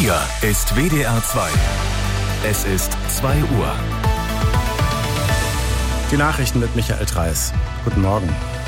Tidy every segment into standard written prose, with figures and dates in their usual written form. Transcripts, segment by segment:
Hier ist WDR 2. Es ist 2 Uhr. Die Nachrichten mit Michael Treis. Guten Morgen.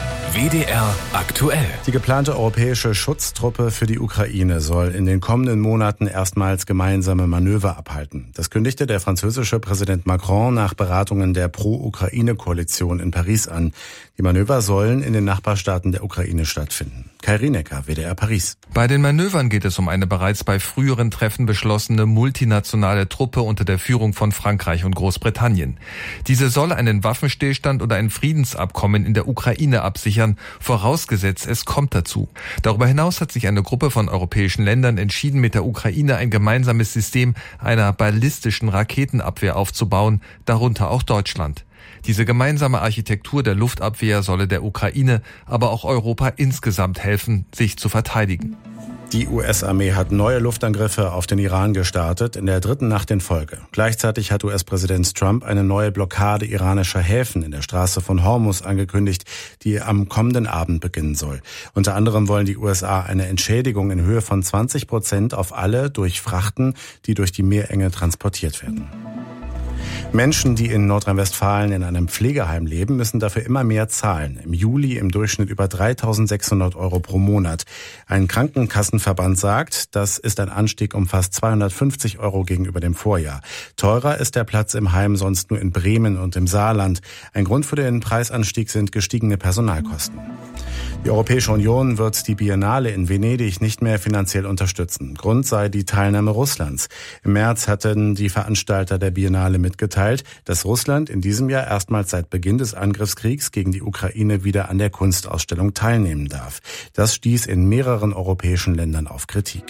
WDR aktuell. Die geplante europäische Schutztruppe für die Ukraine soll in den kommenden Monaten erstmals gemeinsame Manöver abhalten. Das kündigte der französische Präsident Macron nach Beratungen der Pro-Ukraine-Koalition in Paris an. Die Manöver sollen in den Nachbarstaaten der Ukraine stattfinden. Kai Rienecker, WDR Paris. Bei den Manövern geht es um eine bereits bei früheren Treffen beschlossene multinationale Truppe unter der Führung von Frankreich und Großbritannien. Diese soll einen Waffenstillstand oder ein Friedensabkommen in der Ukraine absichern, vorausgesetzt es kommt dazu. Darüber hinaus hat sich eine Gruppe von europäischen Ländern entschieden, mit der Ukraine ein gemeinsames System einer ballistischen Raketenabwehr aufzubauen, darunter auch Deutschland. Diese gemeinsame Architektur der Luftabwehr solle der Ukraine, aber auch Europa insgesamt helfen, sich zu verteidigen. Die US-Armee hat neue Luftangriffe auf den Iran gestartet, in der dritten Nacht in Folge. Gleichzeitig hat US-Präsident Trump eine neue Blockade iranischer Häfen in der Straße von Hormuz angekündigt, die am kommenden Abend beginnen soll. Unter anderem wollen die USA eine Entschädigung in Höhe von 20% auf alle durch Frachten, die durch die Meerenge transportiert werden. Menschen, die in Nordrhein-Westfalen in einem Pflegeheim leben, müssen dafür immer mehr zahlen. Im Juli im Durchschnitt über 3.600 € pro Monat. Ein Krankenkassenverband sagt, das ist ein Anstieg um fast 250 € gegenüber dem Vorjahr. Teurer ist der Platz im Heim sonst nur in Bremen und im Saarland. Ein Grund für den Preisanstieg sind gestiegene Personalkosten. Die Europäische Union wird die Biennale in Venedig nicht mehr finanziell unterstützen. Grund sei die Teilnahme Russlands. Im März hatten die Veranstalter der Biennale mitgeteilt, dass Russland in diesem Jahr erstmals seit Beginn des Angriffskriegs gegen die Ukraine wieder an der Kunstausstellung teilnehmen darf. Das stieß in mehreren europäischen Ländern auf Kritik.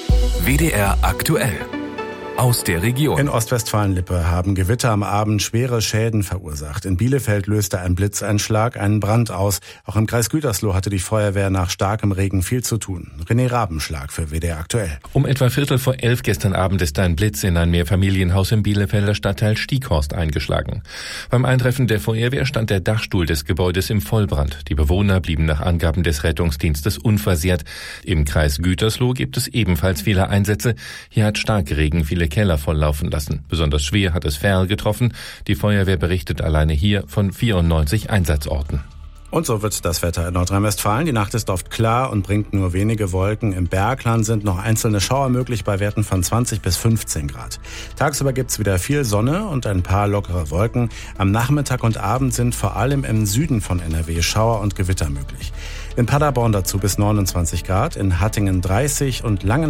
WDR aktuell. Aus der Region. In Ostwestfalen-Lippe haben Gewitter am Abend schwere Schäden verursacht. In Bielefeld löste ein Blitzeinschlag einen Brand aus. Auch im Kreis Gütersloh hatte die Feuerwehr nach starkem Regen viel zu tun. René Rabenschlag für WDR aktuell. Um etwa 11:15 gestern Abend ist ein Blitz in ein Mehrfamilienhaus im Bielefelder Stadtteil Stieghorst eingeschlagen. Beim Eintreffen der Feuerwehr stand der Dachstuhl des Gebäudes im Vollbrand. Die Bewohner blieben nach Angaben des Rettungsdienstes unversehrt. Im Kreis Gütersloh gibt es ebenfalls viele Einsätze. Hier hat Starkregen viele Keller volllaufen lassen. Besonders schwer hat es Verl getroffen. Die Feuerwehr berichtet alleine hier von 94 Einsatzorten. Und so wird das Wetter in Nordrhein-Westfalen. Die Nacht ist oft klar und bringt nur wenige Wolken. Im Bergland sind noch einzelne Schauer möglich bei Werten von 20 bis 15 Grad. Tagsüber gibt's wieder viel Sonne und ein paar lockere Wolken. Am Nachmittag und Abend sind vor allem im Süden von NRW Schauer und Gewitter möglich. In Paderborn dazu bis 29 Grad, in Hattingen 30 und Langen